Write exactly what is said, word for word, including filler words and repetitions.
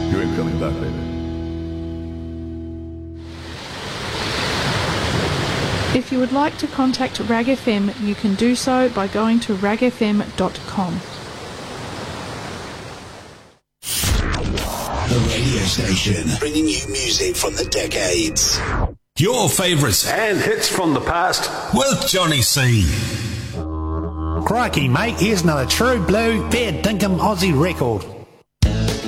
You ain't coming back, baby. If you would like to contact Rag F M, you can do so by going to rag f m dot com. The radio station bringing you music from the decades. Your favourites and hits from the past with Johnny C. Crikey, mate, here's another true blue, fair dinkum Aussie record.